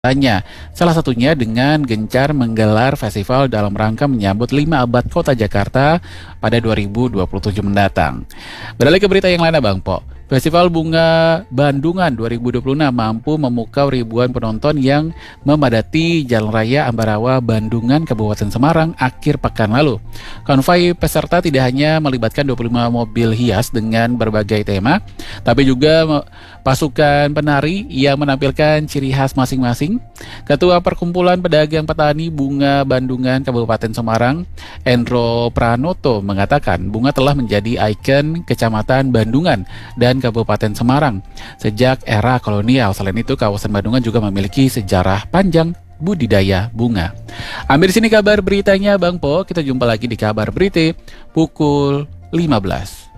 kotanya. Salah satunya dengan gencar menggelar festival dalam rangka menyambut 5 abad Kota Jakarta pada 2027 mendatang. Beralih ke berita yang lainnya Bang Po. Festival Bunga Bandungan 2026 mampu memukau ribuan penonton yang memadati Jalan Raya Ambarawa Bandungan Kabupaten Semarang akhir pekan lalu. Konvoi peserta tidak hanya melibatkan 25 mobil hias dengan berbagai tema, tapi juga pasukan penari yang menampilkan ciri khas masing-masing. Ketua Perkumpulan Pedagang Petani Bunga Bandungan Kabupaten Semarang, Endro Pranoto, mengatakan bunga telah menjadi ikon Kecamatan Bandungan dan Kabupaten Semarang sejak era kolonial. Selain itu, kawasan Bandungan juga memiliki sejarah panjang budidaya bunga. Ambil di sini kabar beritanya Bang Po. Kita jumpa lagi di kabar berita pukul 15.